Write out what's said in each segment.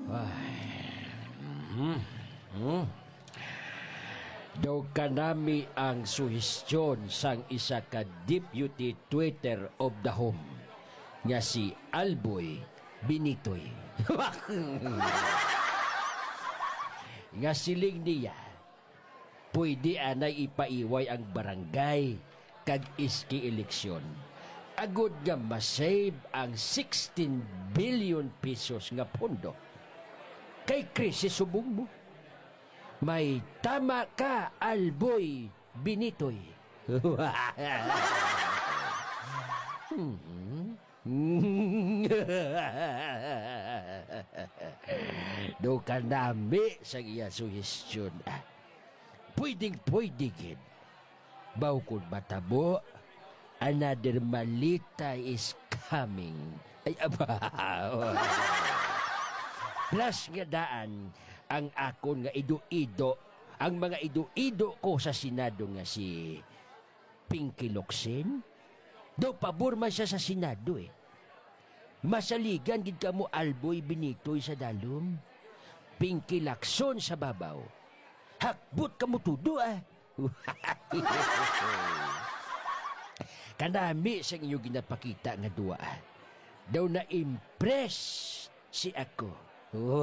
Daw kanami ang suhestyon sang isa ka deputy Twitter of the home nga si Alboy Binitoy. Nga siling niya, pwede anay ipaiway ang barangay kag iski eleksyon. Agod nga masave ang 16 billion pesos nga pondo. Kay krisis subong mo. May tama ka, Alboy Binitoy. Do ka nami sa iya suhestyon. Pwedeng gid. Bawkod matabo, another malita is coming. Ay, aba. Plus nga daan, ang akon nga ido-ido, ang mga ido-ido ko sa Senado nga si Pinky Locsin, do pabor man siya sa Senado eh. Masaligan gid ka mo Alboy Binitoy sa dalom, Pinky Lacson sa babaw. Hakbot ka mo tudo ah. Kanami sa inyo ginapakita nga duwa ah. Daw na-impress si ako.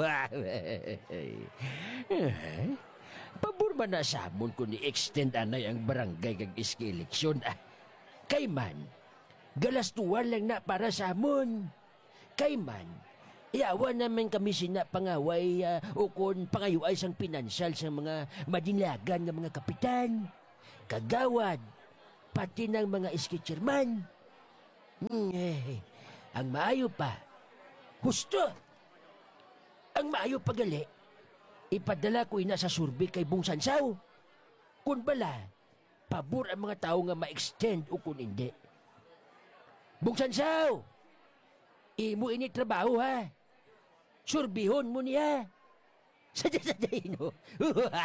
Pabor man na samon ko ni extend anay ang barangay kag iski eleksyon ah. Kay man, galastuan lang na para samon. Kay man, iawan naman kami sina pangaway o kon pangayuay sang pinansyal sa mga madinlagan ng mga kapitan, kagawad, pati ng mga iski chairman. Ang maayo pa, husto! Ang maayo pagali, ipadala ko ina sa survey kay Bung Sansaw. Kung bala, pabor ang mga tao nga ma-extend o kung hindi. Bung Sansaw, imo ini trabaho ha. Surbihon mo niya. Sadya-sadyain mo.